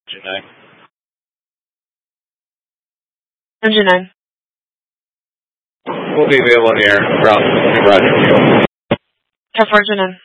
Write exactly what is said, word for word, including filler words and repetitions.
Engine nine. Engine nine. We'll be available in the air. Route. Roger. ten four, engine nine.